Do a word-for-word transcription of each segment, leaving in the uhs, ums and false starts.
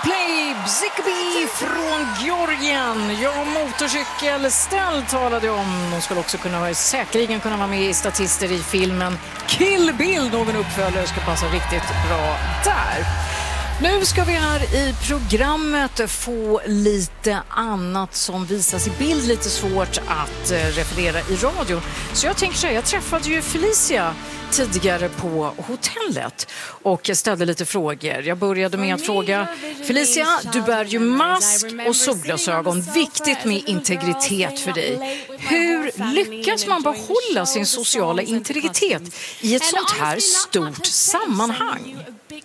Coldplay, Zikby från Georgien. Ja, motorcykelställ talade om. De skulle också kunna vara, säkerligen kunna vara med i statister i filmen Kill Bill. Någon uppföljare ska passa riktigt bra där. Nu ska vi här i programmet få lite annat som visas i bild, lite svårt att referera i radio. Så jag tänker så här, jag träffade ju Felicia tidigare på hotellet och ställde lite frågor. Jag började med att fråga Felicia, du bär ju mask och solglasögon. Viktigt med integritet för dig. Hur lyckas man behålla sin sociala integritet i ett sånt här stort sammanhang?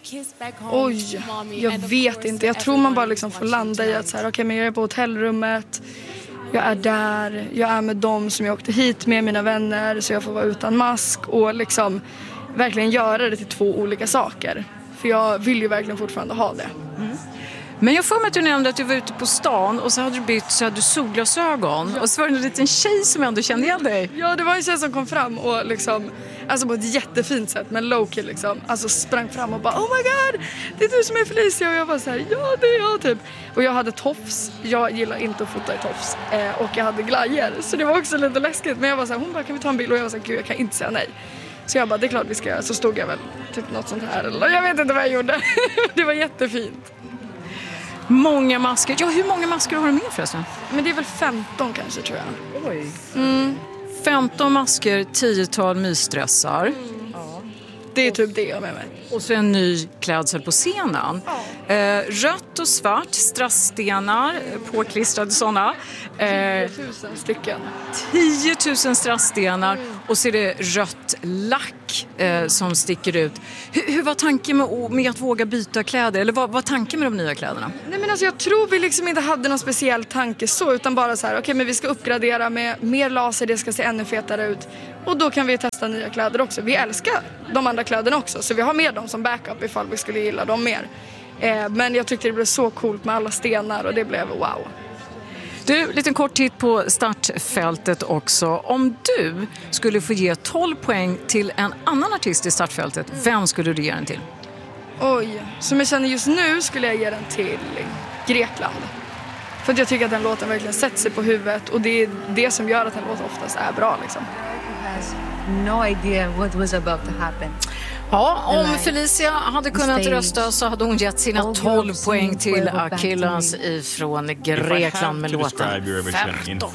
Oj, jag vet inte. Jag tror man bara liksom får landa i att så här, okej, men jag är på hotellrummet. Jag är där, jag är med dem som jag åkte hit med, mina vänner, så jag får vara utan mask och liksom verkligen göra det till två olika saker. För jag vill ju verkligen fortfarande ha det. Mm. Men jag får mig att du nämnde att du var ute på stan och så hade du bytt, så hade du solglasögon. Ja. Och så var det en liten tjej som ändå kände igen dig. Ja, det var en tjej som kom fram och liksom, alltså på ett jättefint sätt, men low-key liksom, alltså sprang fram och bara, oh my god, det är du som är Felicia. Och jag var så här, ja det är jag typ. Och jag hade tofs, jag gillar inte att fota i tofs. Eh, och jag hade glajer, så det var också lite läskigt. Men jag var så här, hon bara, kan vi ta en bild? Och jag var så här, gud jag kan inte säga nej. Så jag bara, det är klart vi ska göra. Så stod jag väl typ något sånt här, eller jag vet inte vad jag gjorde. Det var jättefint. Många masker. Ja, hur många masker har du med förresten? Men det är väl femton kanske, tror jag. Oj. Mm. femton masker, tiotal mysstressar. Mm. Ja. Det är typ det jag med mig. Och så en ny klädsel på scenen. Ja. Eh, rött och svart, strassstenar, påklistrade sådana. tio tusen stycken. tio tusen strassstenar. Mm. Och så är det rött lack eh, som sticker ut. Hur, hur var tanken med, med att våga byta kläder? Eller vad var tanken med de nya kläderna? Nej, men alltså jag tror vi liksom inte hade någon speciell tanke så. Utan bara så här, okej, okay, men vi ska uppgradera med mer laser. Det ska se ännu fetare ut. Och då kan vi testa nya kläder också. Vi älskar de andra kläderna också. Så vi har med dem som backup ifall vi skulle gilla dem mer. Eh, men jag tyckte det blev så coolt med alla stenar. Och det blev wow. Du, lite kort titt på startfältet också. Om du skulle få ge tolv poäng till en annan artist i startfältet, vem skulle du ge den till? Oj, som jag känner just nu skulle jag ge den till Grekland. För att jag tycker att den låten verkligen sätter sig på huvudet. Och det är det som gör att den låten oftast är bra liksom. No idea what was about to happen. Ja, om Felicia hade kunnat rösta så hade hon gett sina tolv poäng till Achilles ifrån Grekland med låten femton.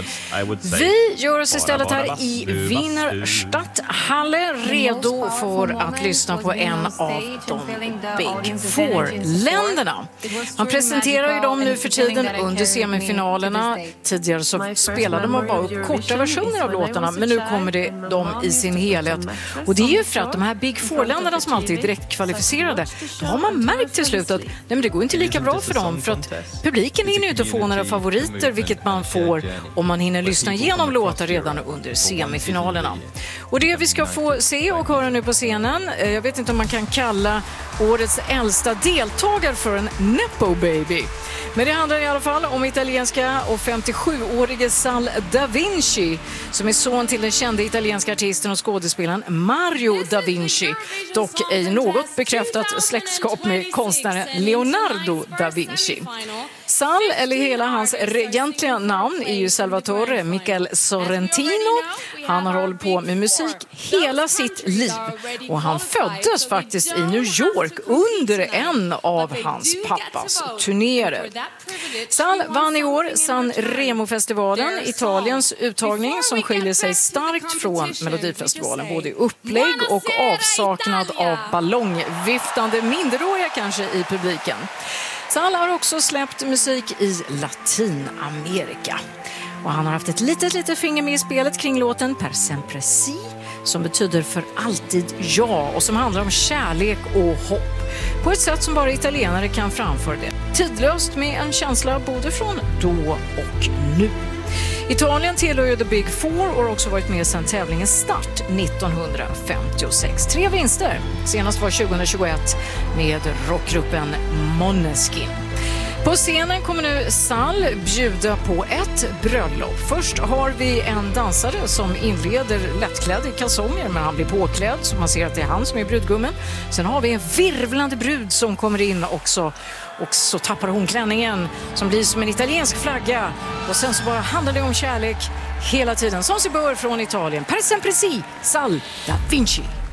Vi gör oss istället här i Wiener Stadthalle redo för att lyssna på en av de Big Four-länderna. Man presenterar ju dem nu för tiden under semifinalerna. Tidigare så spelade man bara upp korta versioner av låtarna, men nu kommer det dem i sin helhet. Och det är ju för att de här Big Four-länderna som alltid är direkt kvalificerade, då har man märkt till slut att nej, men det går inte lika bra för dem, för att publiken hinner ju inte få några favoriter, vilket man får om man hinner lyssna igenom låtar redan under semifinalerna. Och det vi ska få se och höra nu på scenen, jag vet inte om man kan kalla årets äldsta deltagare för en Nepo Baby. Men det handlar i alla fall om italienska och femtiosjuårige Sal Da Vinci, som är son till den kända italienska artisten och skådespelaren Mario Da Vinci, dock ej något bekräftat släktskap med konstnären Leonardo Da Vinci. Sal, eller hela hans egentliga namn, är ju Salvatore Michael Sorrentino. Han har hållit på med musik hela sitt liv och han föddes faktiskt i New York under en av hans pappas turnéer. Sal vann i år San Remo-festivalen, Italiens uttagning som skiljer sig starkt från Melodifestivalen, både i upplägg och avsaknad av ballongviftande minderåriga kanske i publiken. Sal har också släppt musik i Latinamerika. Och han har haft ett litet, litet finger med i spelet kring låten Per Sempre Si, som betyder för alltid ja och som handlar om kärlek och hopp. På ett sätt som bara italienare kan framföra det. Tidlöst med en känsla både från då och nu. Italien tillhör ju The Big Four och har också varit med sedan tävlingens start nittonhundrafemtiosex. Tre vinster. Senast var tjugohundratjugoett med rockgruppen Måneskin. På scenen kommer nu Sal bjuda på ett bröllop. Först har vi en dansare som inleder lättklädd i kalsonger, men han blir påklädd så man ser att det är han som är brudgummen. Sen har vi en virvlande brud som kommer in också, och så tappar hon klänningen som blir som en italiensk flagga. Och sen så bara handlar det om kärlek hela tiden, som sig bör från Italien. Per sempre si, Sal da Vinci.